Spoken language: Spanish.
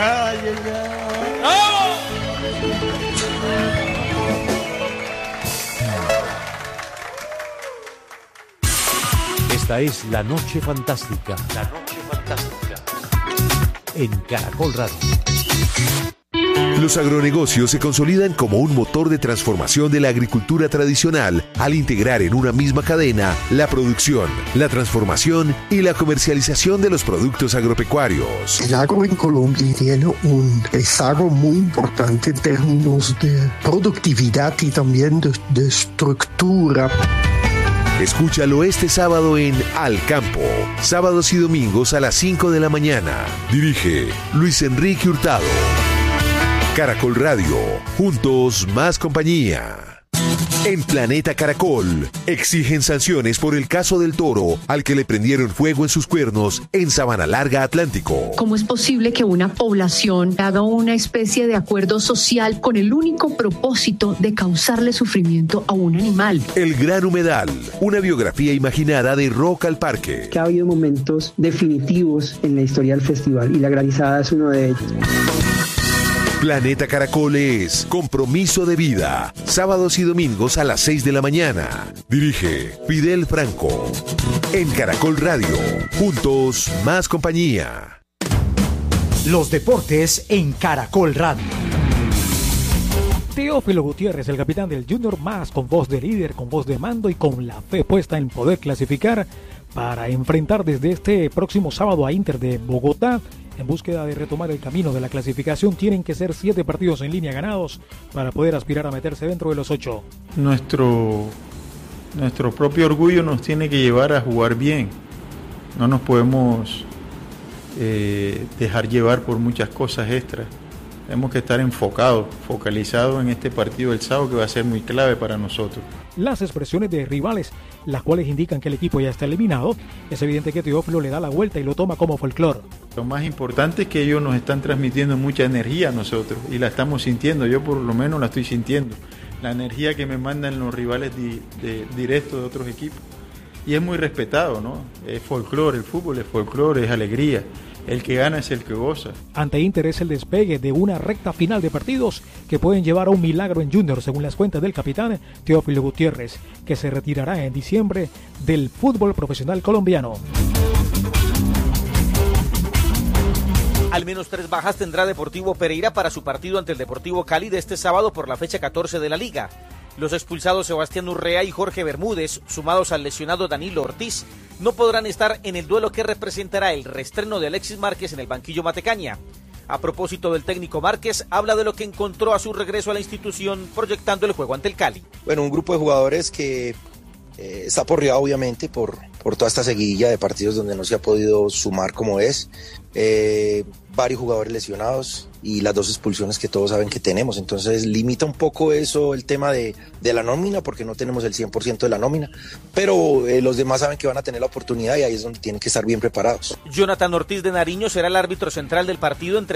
Ay, ay, ay. ¡Oh! Esta es La Noche Fantástica. La Noche Fantástica. En Caracol Radio. Los agronegocios se consolidan como un motor de transformación de la agricultura tradicional al integrar en una misma cadena la producción, la transformación y la comercialización de los productos agropecuarios. El agro en Colombia tiene un rezago muy importante en términos de productividad y también de estructura. Escúchalo este sábado en Al Campo, sábados y domingos a las 5 de la mañana. Dirige Luis Enrique Hurtado. Caracol Radio, juntos más compañía. En Planeta Caracol, exigen sanciones por el caso del toro al que le prendieron fuego en sus cuernos en Sabana Larga, Atlántico. ¿Cómo es posible que una población haga una especie de acuerdo social con el único propósito de causarle sufrimiento a un animal? El Gran Humedal, una biografía imaginada de Rock al Parque. Que ha habido momentos definitivos en la historia del festival y la granizada es uno de ellos. Planeta Caracol es Compromiso de Vida, sábados y domingos a las 6 de la mañana. Dirige Fidel Franco. En Caracol Radio, juntos más compañía. Los deportes en Caracol Radio. Teófilo Gutiérrez, el capitán del Junior, más con voz de líder, con voz de mando y con la fe puesta en poder clasificar para enfrentar desde este próximo sábado a Inter de Bogotá. En búsqueda de retomar el camino de la clasificación, tienen que ser 7 partidos en línea ganados para poder aspirar a meterse dentro de los 8. Nuestro propio orgullo nos tiene que llevar a jugar bien. No nos podemos dejar llevar por muchas cosas extras. Tenemos que estar focalizados en este partido del sábado, que va a ser muy clave para nosotros. Las expresiones de rivales, las cuales indican que el equipo ya está eliminado, es evidente que Teófilo le da la vuelta y lo toma como folclore. Lo más importante es que ellos nos están transmitiendo mucha energía a nosotros y la estamos sintiendo. Yo por lo menos la estoy sintiendo. La energía que me mandan los rivales directos de otros equipos. Y es muy respetado, ¿no? Es folclore, el fútbol es folclore, es alegría. El que gana es el que goza. Ante Inter es el despegue de una recta final de partidos que pueden llevar a un milagro en Junior, según las cuentas del capitán Teófilo Gutiérrez, que se retirará en diciembre del fútbol profesional colombiano. Al menos 3 bajas tendrá Deportivo Pereira para su partido ante el Deportivo Cali de este sábado por la fecha 14 de la Liga. Los expulsados Sebastián Urrea y Jorge Bermúdez, sumados al lesionado Danilo Ortiz, no podrán estar en el duelo que representará el reestreno de Alexis Márquez en el banquillo Matecaña. A propósito del técnico Márquez, habla de lo que encontró a su regreso a la institución proyectando el juego ante el Cali. Bueno, un grupo de jugadores que está aporreado obviamente por toda esta seguidilla de partidos donde no se ha podido sumar como es. Varios jugadores lesionados y las 2 expulsiones que todos saben que tenemos, entonces limita un poco eso el tema de la nómina, porque no tenemos el 100% de la nómina, pero los demás saben que van a tener la oportunidad y ahí es donde tienen que estar bien preparados. Jonathan Ortiz de Nariño será el árbitro central del partido entre